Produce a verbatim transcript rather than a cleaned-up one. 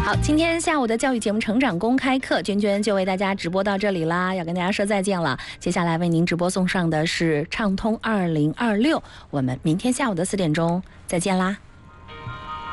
好，今天下午的教育节目《成长公开课》，娟娟就为大家直播到这里啦，要跟大家说再见了。接下来为您直播送上的是畅通二零二六，我们明天下午的四点钟再见啦。